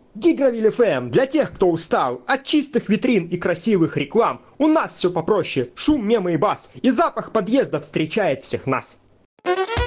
Дигравиль ФМ для тех, кто устал от чистых витрин и красивых реклам. У нас все попроще, шум, мемы и бас, и запах подъезда встречает всех нас.